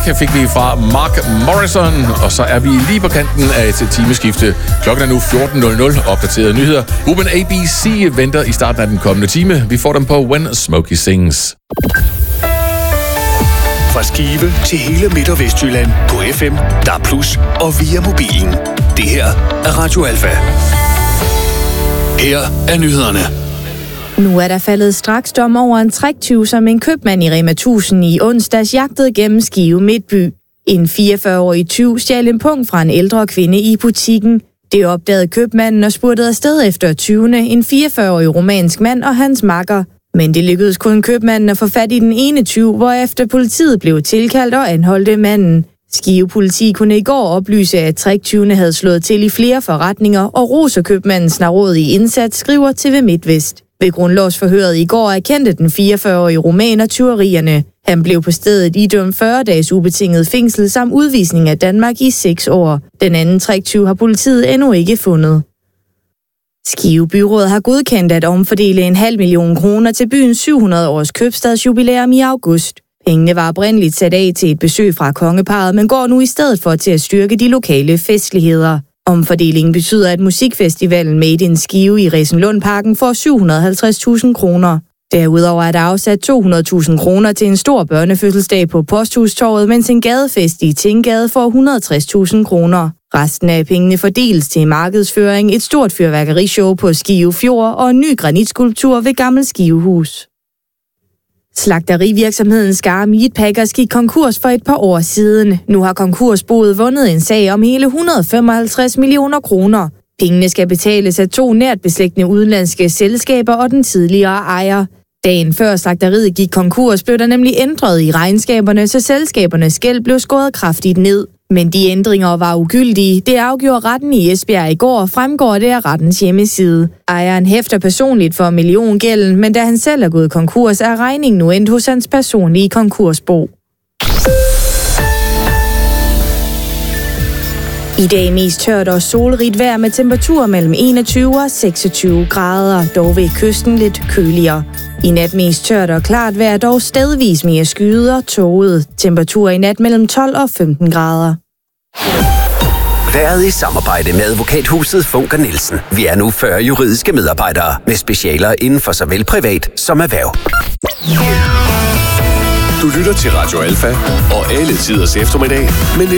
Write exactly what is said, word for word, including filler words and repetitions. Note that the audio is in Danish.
fik vi fra Mark Morrison, og så er vi lige på kanten af et timeskifte. Klokken er nu fjorten nul nul. Opdaterede nyheder. Gruppen A B C venter i starten af den kommende time. Vi får dem på When Smokey Sings. Fra Skive til hele Midt- og Vestjylland på F M, D A B plus, og via mobilen. Det her er Radio Alfa. Her er nyhederne. Nu er der faldet straks dom over en tricktyv, som en købmand i Rema tusind i onsdags jagtede gennem Skive Midtby. En fireogfyrre-årig tyv stjal en pung fra en ældre kvinde i butikken. Det opdagede købmanden og spurgte afsted efter tyvene, en fireogfyrre-årig romansk mand og hans makker. Men det lykkedes kun købmanden at få fat i den ene tyv, hvorefter politiet blev tilkaldt og anholdte manden. Skive politi kunne i går oplyse, at tricktyvene havde slået til i flere forretninger, og roser købmanden snarrådige indsats, skriver T V MidtVest. Ved grundlovsforhøret i går erkendte den fireogfyrre-årige romaner tyverierne. Han blev på stedet idømt fyrre dages ubetinget fængsel samt udvisning af Danmark i seks år. Den anden tricktyv har politiet endnu ikke fundet. Skive Byråd har godkendt at omfordele en halv million kroner til byens syv hundrede års købstadsjubilæum i august. Pengene var oprindeligt sat af til et besøg fra kongeparret, men går nu i stedet for til at styrke de lokale festligheder. Omfordelingen betyder, at musikfestivalen Made in Skive i Resenlundparken får syv hundrede og halvtreds tusind kroner. Derudover er der afsat to hundrede tusind kroner til en stor børnefødselsdag på Posthustorvet, mens en gadefest i Tinggade får et hundrede og tres tusind kroner. Resten af pengene fordeles til markedsføring, et stort fyrværkerishow på Skive Fjord og en ny granitskulptur ved Gammel Skivehus. Slagterivirksomheden Skar Meatpackers gik konkurs for et par år siden. Nu har konkursboet vundet en sag om hele et hundrede og femoghalvtreds millioner kroner. Pengene skal betales af to nært beslægtede udenlandske selskaber og den tidligere ejer. Dagen før slagteriet gik konkurs, blev der nemlig ændret i regnskaberne, så selskabernes gæld blev skåret kraftigt ned. Men de ændringer var ugyldige. Det afgjorde retten i Esbjerg i går, fremgår det af rettens hjemmeside. Ejeren hæfter personligt for milliongælden, men da han selv er gået konkurs, er regningen nu endt hos hans personlige konkursbo. I dag mest tørt og solrigt vejr med temperaturer mellem enogtyve og seksogtyve grader, dog ved kysten lidt køligere. I nat mest tørt og klart vejr, dog stedvis mere skyet og tåget. Temperaturer i nat mellem tolv og femten grader. Været i samarbejde med advokathuset Funker Nielsen. Vi er nu fyrre juridiske medarbejdere med specialer inden for såvel privat som erhverv. Du lytter til Radio Alfa og alle tiders eftermiddag, men